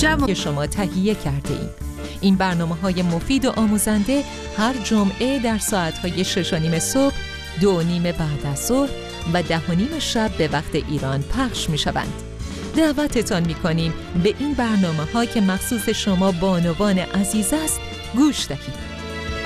جوان شما تهیه کرده ایم. این برنامه‌های مفید و آموزنده هر جمعه در ساعت‌های 6:30 صبح، 2:30 بعد از ظهر و 10:30 شب به وقت ایران پخش می‌شوند. دعوتتان می‌کنیم به این برنامه‌ها که مخصوص شما بانوان عزیز است گوش دهید.